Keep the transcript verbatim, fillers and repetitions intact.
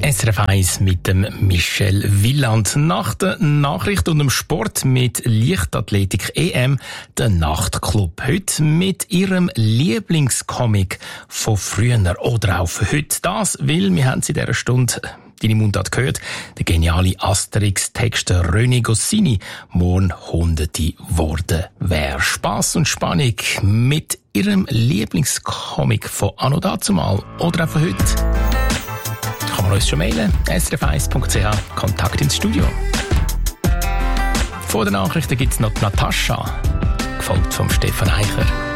S R F eins mit dem Michel Wieland. Nach der Nachricht und dem Sport mit Leichtathletik E M, der Nachtclub. Heute mit ihrem Lieblingscomic von früher oder auch von heute. Das, weil wir haben sie in dieser Stunde deine Mundart gehört, der geniale Asterix-Texter René Goscinny morgen Hunderte worden wäre. Spass und Spannung mit ihrem Lieblingscomic von anno dazumal oder auch von heute. Kann man uns schon mailen, s r f eins punkt c h, Kontakt ins Studio. Vor den Nachrichten gibt es noch die Natascha, gefolgt vom Stefan Eicher.